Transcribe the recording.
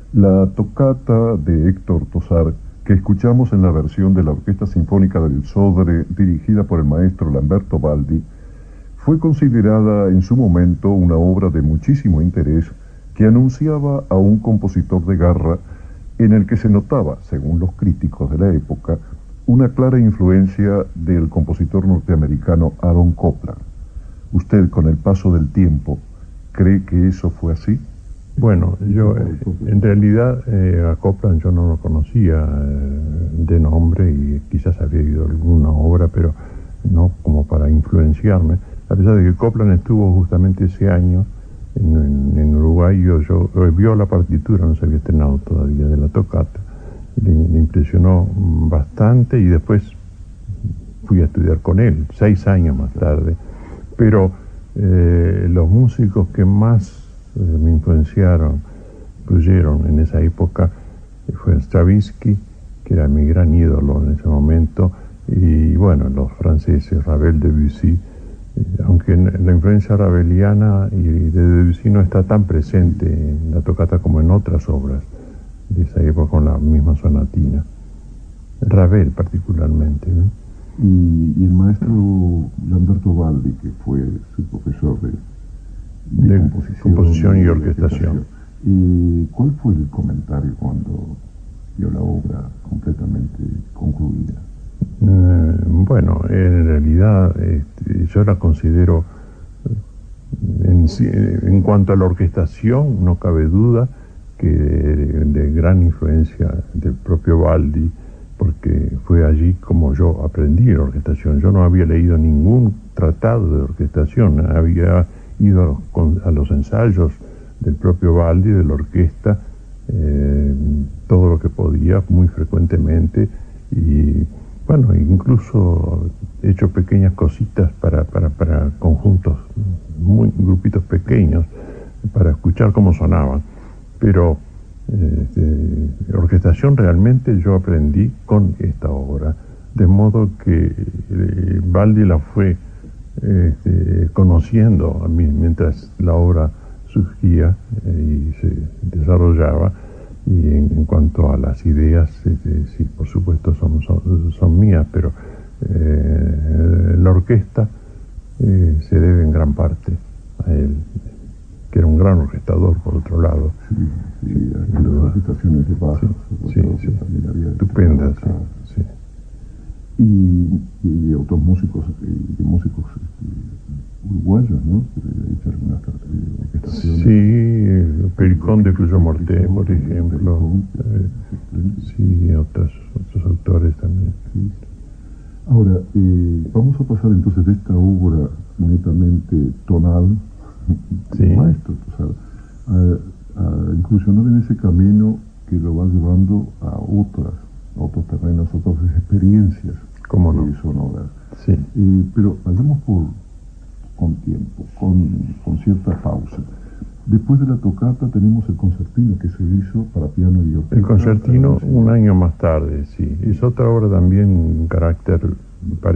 La toccata de Héctor Tosar, que escuchamos en la versión de la Orquesta Sinfónica del Sodre, dirigida por el maestro Lamberto Baldi, fue considerada en su momento una obra de muchísimo interés que anunciaba a un compositor de garra en el que se notaba, según los críticos de la época, una clara influencia del compositor norteamericano Aaron Copland. ¿Usted, con el paso del tiempo, cree que eso fue así? Bueno, yo en realidad a Copland yo no lo conocía de nombre y quizás había oído alguna obra, pero no como para influenciarme. A pesar de que Copland estuvo justamente ese año en Uruguay, yo vio la partitura, no se había estrenado todavía, de la toccata, y le impresionó bastante, y después fui a estudiar con él, 6 años más tarde. Pero los músicos que más me influyeron en esa época fue Stravinsky, que era mi gran ídolo en ese momento, y bueno, los franceses, Ravel, Debussy, aunque la influencia raveliana y de Debussy no está tan presente en la toccata como en otras obras de esa época, con la misma sonatina. Ravel particularmente, ¿no? Y el maestro Lamberto Baldi, que fue su profesor de composición y orquestación. ¿Cuál fue el comentario cuando vio la obra completamente concluida? Bueno, en realidad yo la considero, en cuanto a la orquestación, no cabe duda que de gran influencia del propio Baldi, porque fue allí como yo aprendí la orquestación. Yo no había leído ningún tratado de orquestación, había ido a los ensayos del propio Baldi, de la orquesta, todo lo que podía, muy frecuentemente, y bueno, incluso he hecho pequeñas cositas para conjuntos, grupitos pequeños, para escuchar cómo sonaban. Pero orquestación realmente yo aprendí con esta obra, de modo que Baldi la fue conociendo a mí mientras la obra surgía y se desarrollaba. Y en cuanto a las ideas, sí, por supuesto son mías, pero la orquesta se debe en gran parte a él, que era un gran orquestador, por otro lado. Sí, las orquestaciones de Bach, sí, también había estupendas, sí. Y otros músicos, uruguayos, ¿no? Que he hecho algunas orquestaciones. Sí, Pericón de Cuyo Morté, por ejemplo. Sí, otros autores también. Sí. Ahora, vamos a pasar entonces de esta obra netamente tonal, sí, maestro, a incursionar en ese camino que lo va llevando a otros terrenos, otras experiencias. ¿Cómo no? Sonoras. Sí. Pero vayamos con tiempo, con cierta pausa. Después de la toccata tenemos el concertino que se hizo para piano y orquesta. El concertino un año más tarde, sí. Es otra obra también, un carácter